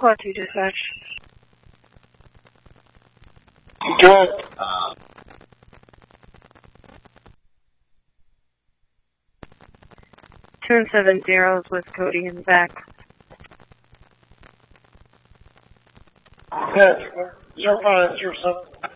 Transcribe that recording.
Quad 2 dispatch. Good. Turn 70 with Cody in the back. Good. 0507.